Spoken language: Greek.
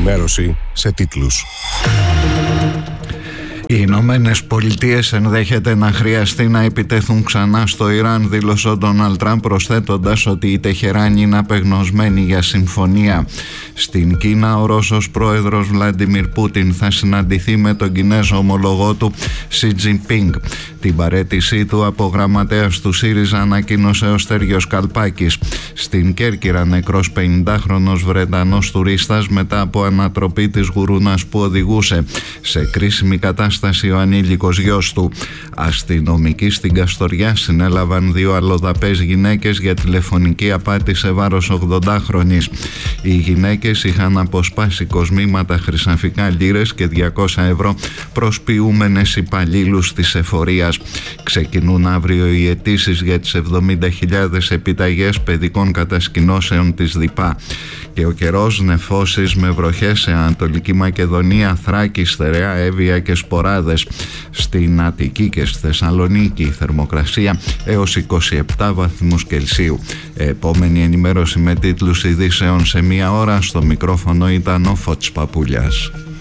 ενημέρωση σε τίτλους. Οι Ηνωμένες Πολιτείες ενδέχεται να χρειαστεί να επιτεθούν ξανά στο Ιράν, δήλωσε ο Ντόναλντ Τραμπ, προσθέτοντας ότι η Τεχεράνη είναι απεγνωσμένη για συμφωνία. Στην Κίνα, ο Ρώσος πρόεδρος Βλάντιμιρ Πούτιν θα συναντηθεί με τον Κινέζο ομολογό του Σι Τζινπίνγκ. Την παραίτησή του από γραμματέας του ΣΥΡΙΖΑ ανακοίνωσε ο Στέργιος Καλπάκης. Στην Κέρκυρα, νεκρός 50χρονος Βρετανός τουρίστας μετά από ανατροπή της γουρούνας που οδηγούσε. Σε κρίσιμη κατάσταση ο ανήλικος γιος του. Αστυνομικοί στην Καστοριά συνέλαβαν 2 αλλοδαπές γυναίκες για τηλεφωνική απάτη σε βάρος 80χρονης. Οι γυναίκες είχαν αποσπάσει κοσμήματα, χρυσαφικά λίρες και 200 ευρώ προσποιούμενες υπαλλήλους της εφορίας. Ξεκινούν αύριο οι αιτήσεις για τις 70.000 επιταγές παιδικών κατασκηνώσεων της ΔΥΠΑ. Και ο καιρός, νεφώσεις με βροχές σε Ανατολική Μακεδονία, Θράκη, Στερεά, Εύβοια και Σποράδες. Στην Αττική και στη Θεσσαλονίκη η θερμοκρασία έως 27 βαθμούς Κελσίου. Επόμενη ενημέρωση με τίτλους ειδήσεων σε 1 ώρα. Στο μικρόφωνο ήταν ο Φώτης Παπούλιας.